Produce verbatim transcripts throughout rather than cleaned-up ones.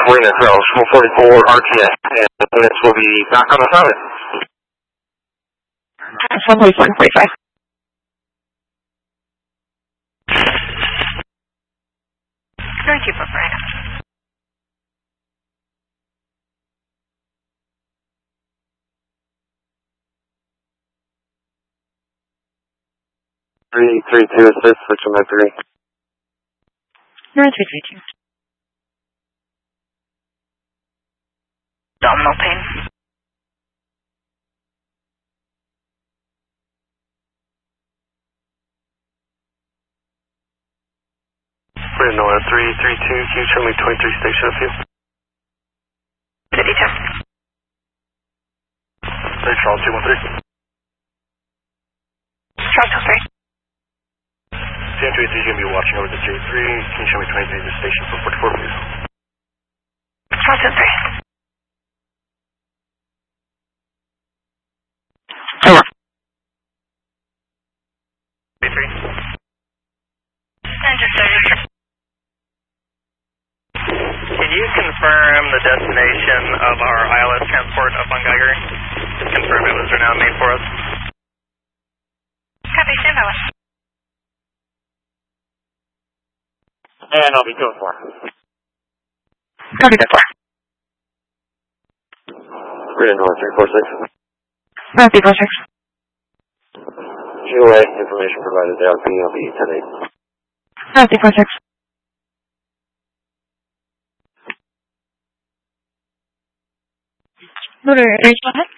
Reno Trails, four forty-four R T A, and units will be back on assignment. one forty-four, forty-five. Thank you, Papa Reno. three three two assist, switch on my three. No, three three two. Abdominal pain. Reno three three two, can you show me twenty-three station of you? City two. Hey, Charles two one three. Charles two three. C M two eighty-three is going to be watching over the J three. Can you show me twenty-three to station for forty-four, please? Charles two three. Four. three. And just thirty-three. Can you confirm the destination of our I L S transport up on Geiger? Just confirm it was renowned made for us. Copy, stand by one. And I'll be two and four. Copy that four. Reno three four six. No, three four six. G O A, information provided there, I'll be ten eight. No, three four six. Motor, reach go ahead.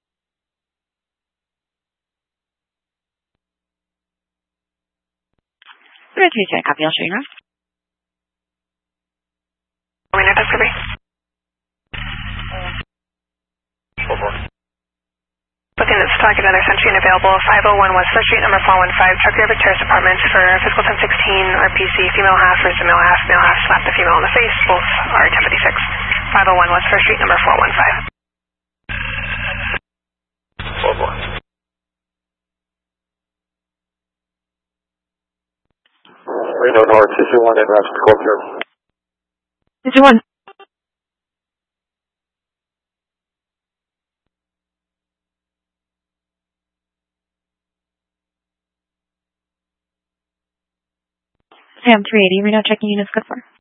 Motor three zero, copy, I'll show you now. Reno, that's Kirby. four four. Looking at stock, another Century and available. five oh one West First Street, number four one five, Truck River Terrace Apartments for physical ten sixteen, R P C, female half, wrist male half, male half, slap the female in the face, both are ten fifty-six. five oh one West First Street, number four one five. four four. Reno North, two two one, advance to Corp. two two one. Sam three eighty, Reno checking units good for.